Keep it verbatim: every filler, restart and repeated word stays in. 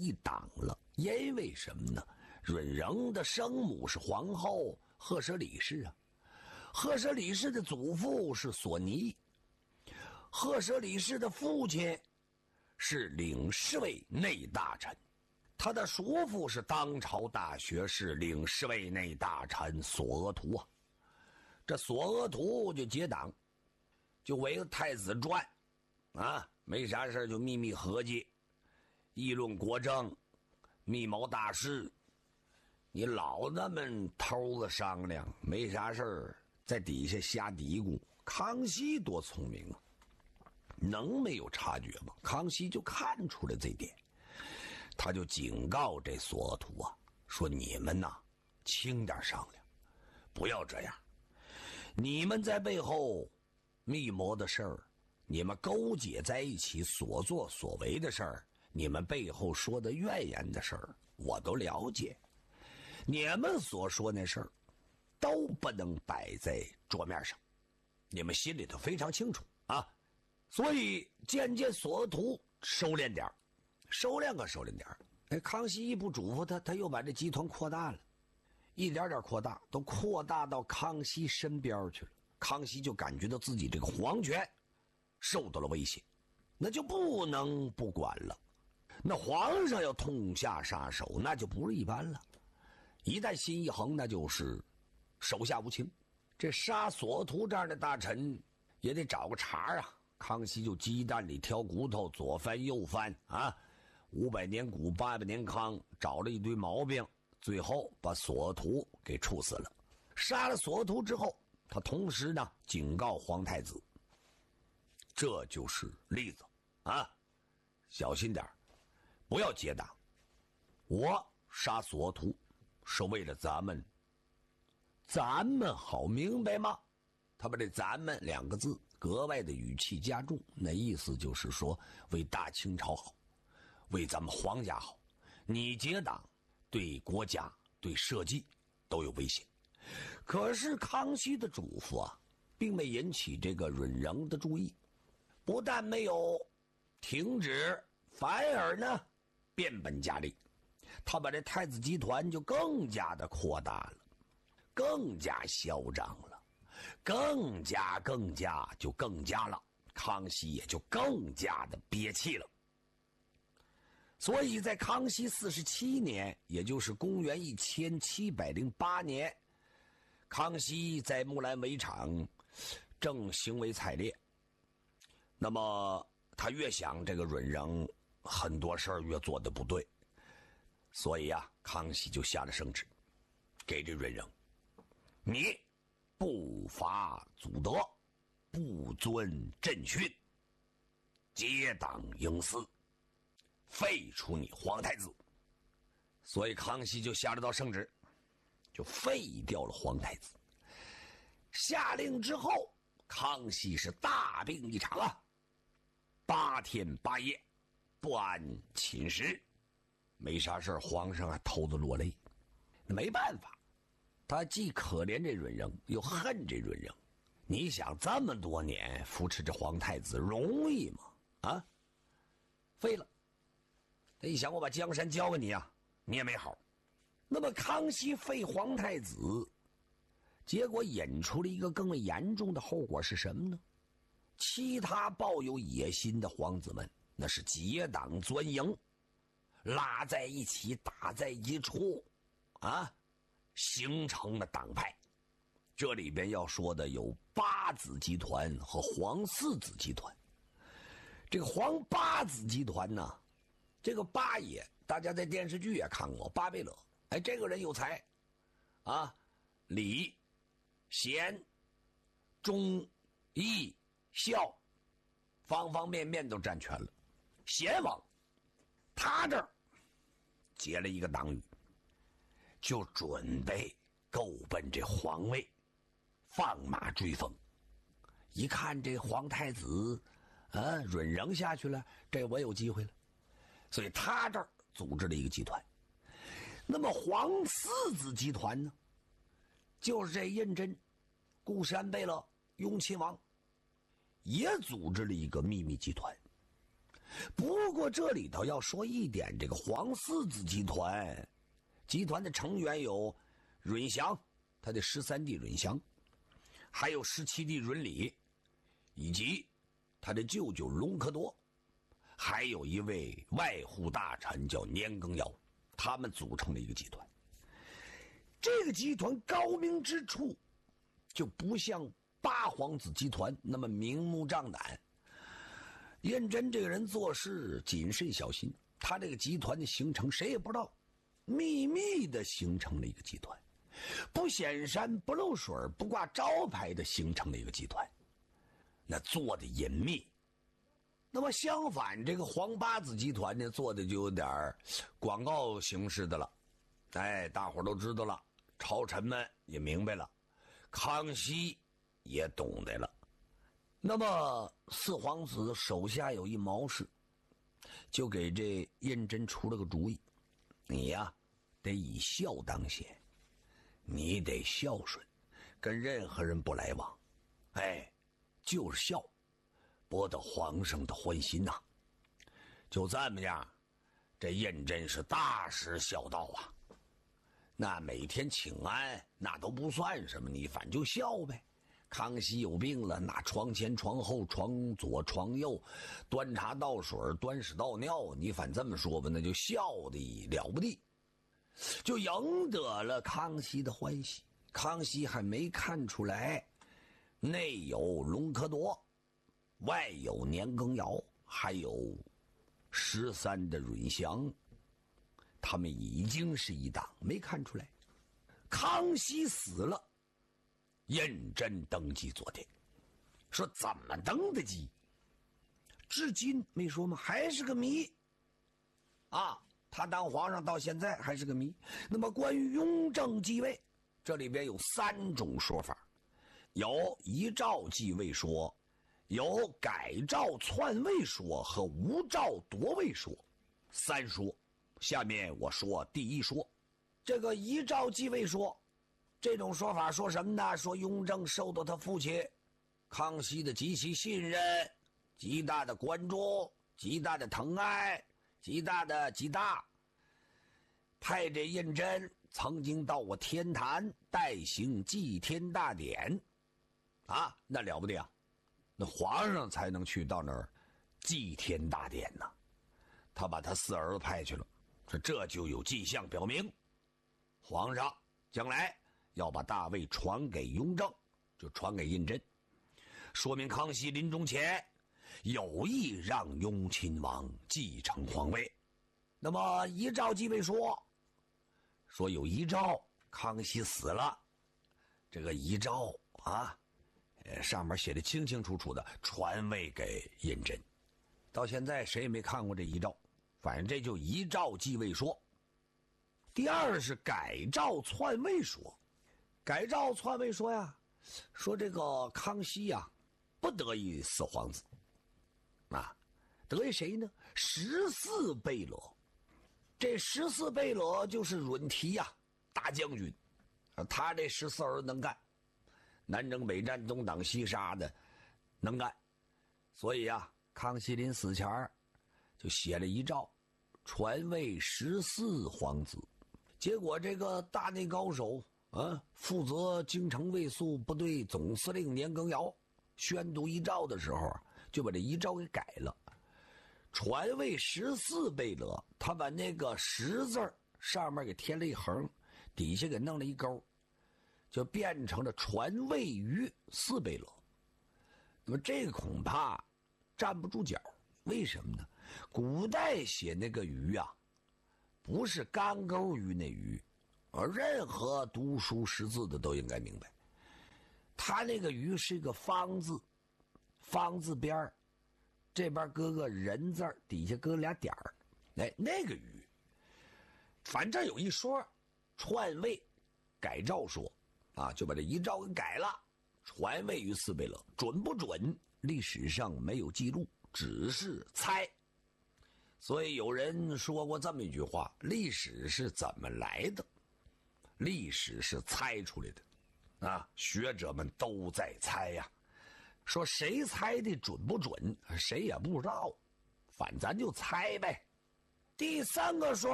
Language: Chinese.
一党了。因为什么呢？润仍的生母是皇后赫舍里氏啊，赫舍里氏的祖父是索尼，赫舍里氏的父亲是领侍卫内大臣，他的叔父是当朝大学士领侍卫内大臣索额图啊。这索额图就结党，就围着太子转啊，没啥事就秘密合计，议论国政，密谋大事。你老那么偷子商量，没啥事儿在底下瞎嘀咕。康熙多聪明啊，能没有察觉吗？康熙就看出来这点，他就警告这索额图啊，说你们呐，轻点商量，不要这样。你们在背后密谋的事儿，你们勾结在一起所作所为的事儿，你们背后说的怨言的事儿，我都了解。你们所说那事儿都不能摆在桌面上，你们心里头非常清楚啊。所以渐渐索额图收敛点收敛个收敛点哎，康熙一不嘱咐他，他又把这集团扩大了，一点点扩大，都扩大到康熙身边去了。康熙就感觉到自己这个皇权受到了威胁，那就不能不管了。那皇上要痛下杀手，那就不是一般了。一旦心一横，那就是手下无情。这杀索额图这样的大臣也得找个茬啊。康熙就鸡蛋里挑骨头，左翻右翻啊，五百年古八百年康，找了一堆毛病，最后把索额图给处死了。杀了索额图之后，他同时呢警告皇太子，这就是例子啊，小心点，不要结党。我杀索额图是为了咱们，咱们好，明白吗？他把这咱们两个字格外的语气加重，那意思就是说为大清朝好，为咱们皇家好。你结党对国家对社稷都有危险。可是康熙的嘱咐啊，并没引起这个润仍的注意，不但没有停止，反而呢变本加厉。他把这太子集团就更加的扩大了，更加嚣张了，更加更加就更加了。康熙也就更加的憋气了。所以在康熙四十七年，也就是公元一千七百零八年，康熙在木兰围场正行为惨烈，那么他越想这个润仍很多事儿越做的不对，所以啊，康熙就下了圣旨，给这润仍，你不法祖德，不遵朕训，结党营私，废除你皇太子。所以康熙就下了道圣旨，就废掉了皇太子。下令之后，康熙是大病一场啊，八天八夜不安寝食，没啥事，皇上还偷着落泪。没办法，他既可怜这润仍，又恨这润仍。你想这么多年扶持这皇太子容易吗？啊，废了。他一想，我把江山交给你啊，你也没好。那么康熙废皇太子，结果引出了一个更为严重的后果是什么呢？其他抱有野心的皇子们，那是结党钻营，拉在一起，打在一处啊，形成了党派。这里边要说的有八子集团和皇四子集团。这个皇八子集团呢，这个八爷大家在电视剧也看过，巴贝勒，哎，这个人有才啊，礼贤忠义孝方方面面都占全了。贤王他这儿结了一个党羽，就准备够奔这皇位，放马追风。一看这皇太子啊润仍下去了，这我有机会了，所以他这儿组织了一个集团。那么皇四子集团呢，就是这胤禛、固山贝勒、雍亲王也组织了一个秘密集团。 不过这里头要说一点，这个黄四子集团，集团的成员有允祥，他的十三弟允祥，还有十七弟允礼，以及他的舅舅隆科多，还有一位外护大臣叫年羹尧，他们组成了一个集团。这个集团高明之处，就不像八皇子集团那么明目张胆。胤禛这个人做事谨慎小心，他这个集团的形成谁也不知道，秘密的形成了一个集团，不显山不露水不挂招牌的形成了一个集团，那做的隐秘。那么相反，这个黄八子集团呢，做的就有点广告形式的了。哎，大伙都知道了，朝臣们也明白了，康熙也懂得了。那么四皇子手下有一谋士，就给这胤禛出了个主意，你呀得以孝当先，你得孝顺，跟任何人不来往，哎，就是孝，博得皇上的欢心呐、啊。就这么样，这胤禛是大施孝道啊。那每天请安那都不算什么，你反正就孝呗。康熙有病了，那床前床后床左床右，端茶倒水端屎倒尿，你反这么说吧，那就孝的了不地，就赢得了康熙的欢喜。康熙还没看出来，内有隆科多，外有年羹尧，还有十三的允祥，他们已经是一党，没看出来。康熙死了，胤禛登基做天，说怎么登的基，至今没说吗？还是个谜啊！他当皇上到现在还是个谜。那么关于雍正继位，这里边有三种说法，有遗诏继位说，有改诏篡位说和无诏夺位说，三说。下面我说第一说，这个遗诏继位说，这种说法说什么呢？说雍正受到他父亲康熙的极其信任，极大的关注，极大的疼爱，极大的极大，派这胤禛曾经到我天坛代行祭天大典啊，那了不得啊，那皇上才能去到那儿祭天大典呢。他把他四儿子派去了，说这就有迹象表明皇上将来要把大位传给雍正，就传给胤禛，说明康熙临终前有意让雍亲王继承皇位。那么遗诏继位说，说有遗诏，康熙死了，这个遗诏啊，呃，上面写的清清楚楚的，传位给胤禛。到现在谁也没看过这遗诏，反正这就遗诏继位说。第二是改诏篡位说，改诏篡位说呀，说这个康熙呀，不得意四皇子，啊，得意谁呢？十四贝勒。这十四贝勒就是允提呀、啊，大将军，他这十四儿能干，南征北战，东挡西杀的，能干。所以啊，康熙临死前就写了遗诏，传位十四皇子。结果这个大内高手啊，负责京城卫戍部队总司令年羹尧宣读遗诏的时候，就把这遗诏给改了，传位十四贝勒，他把那个十字上面给添了一横，底下给弄了一勾，就变成了传位于四贝勒。那么这个恐怕站不住脚，为什么呢？古代写那个于啊，不是干钩于那于，而任何读书识字的都应该明白，他那个于是个方字，方字边儿这边搁个人字，底下搁俩点儿，哎，那个于。反正有一说，篡位改诏说啊，就把这遗诏给改了，传位于四贝勒，准不准？历史上没有记录，只是猜。所以有人说过这么一句话：历史是怎么来的？历史是猜出来的。啊，学者们都在猜呀、啊。说谁猜的准不准，谁也不知道。 反正咱就猜呗。第三个说